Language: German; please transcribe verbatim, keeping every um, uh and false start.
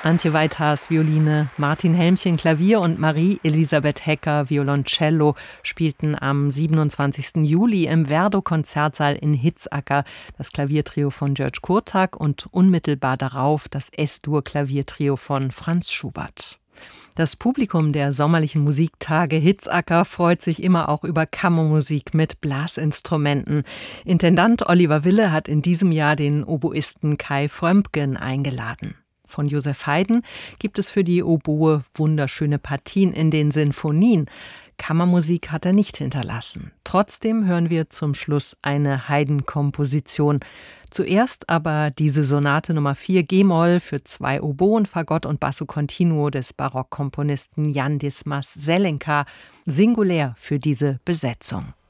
Antje Weithaas Violine, Martin Helmchen Klavier und Marie-Elisabeth Hecker Violoncello spielten am siebenundzwanzigsten Juli im Werdow-Konzertsaal in Hitzacker das Klaviertrio von György Kurtak und unmittelbar darauf das Es-Dur-Klaviertrio von Franz Schubert. Das Publikum der sommerlichen Musiktage Hitzacker freut sich immer auch über Kammermusik mit Blasinstrumenten. Intendant Oliver Wille hat in diesem Jahr den Oboisten Kai Frömpgen eingeladen. Von Joseph Haydn gibt es für die Oboe wunderschöne Partien in den Sinfonien. Kammermusik hat er nicht hinterlassen. Trotzdem hören wir zum Schluss eine Haydn-Komposition. Zuerst aber diese Sonate Nummer vier G-Moll für zwei Oboen, Fagott und Basso Continuo des Barockkomponisten Jan Dismas Zelenka, singulär für diese Besetzung.